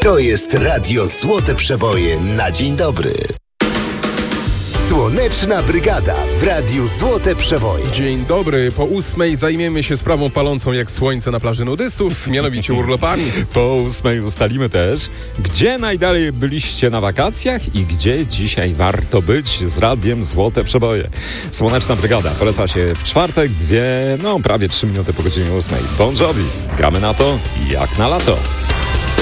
To jest Radio Złote Przeboje na dzień dobry. Słoneczna Brygada w Radiu Złote Przeboje. Dzień dobry. Po 8 zajmiemy się sprawą palącą jak słońce na plaży nudystów, mianowicie urlopami. Po 8 ustalimy też, gdzie najdalej byliście na wakacjach i gdzie dzisiaj warto być z Radiem Złote Przeboje. Słoneczna Brygada poleca się w czwartek, prawie 3 minuty po godzinie 8. Bon Jovi. Gramy na to jak na lato.